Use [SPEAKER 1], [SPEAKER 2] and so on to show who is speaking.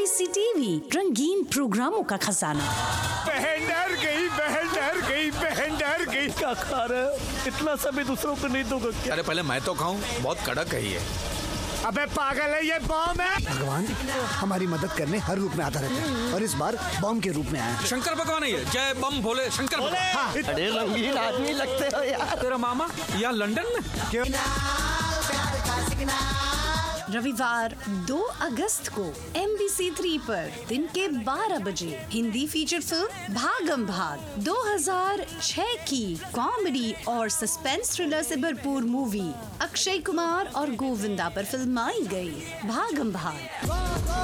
[SPEAKER 1] MBC TV रंगीन प्रोग्रामों का खजाना।
[SPEAKER 2] बहन डर गई, बहन डर गई, बहन डर गई।
[SPEAKER 3] क्या खा रहे हो? इतना समय दूसरों को नहीं दोगे क्या?
[SPEAKER 4] अरे पहले मैं तो खाऊं, बहुत कड़क है ये।
[SPEAKER 2] अबे पागल है, ये बम है।
[SPEAKER 5] भगवान हमारी मदद करने हर रूप में आता रहता है और इस बार बम के रूप में आया है।
[SPEAKER 4] शंकर भगवान है ये। जय बम भोले शंकर भगवान।
[SPEAKER 5] हाँ।
[SPEAKER 3] अरे रंगीन आदमी लगते हो यार।
[SPEAKER 4] तेरा मामा यहाँ लंदन में?
[SPEAKER 1] रविवार 2 अगस्त को MBC 3 पर दिन के 12 बजे हिंदी फीचर फिल्म भागम भाग 2006 की कॉमेडी और सस्पेंस थ्रिलर से भरपूर मूवी अक्षय कुमार और गोविंदा पर फिल्माई गई भागम भाग।